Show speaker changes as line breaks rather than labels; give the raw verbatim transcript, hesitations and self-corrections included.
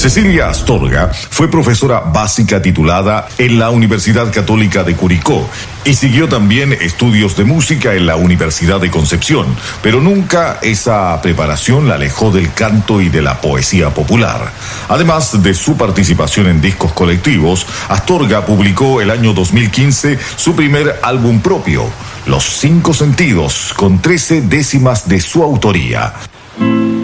Cecilia Astorga fue profesora básica titulada en la Universidad Católica de Curicó y siguió también estudios de música en la Universidad de Concepción, pero nunca esa preparación la alejó del canto y de la poesía popular. Además de su participación en discos colectivos, Astorga publicó el año dos mil quince su primer álbum propio, Los Cinco Sentidos, con trece décimas de su autoría.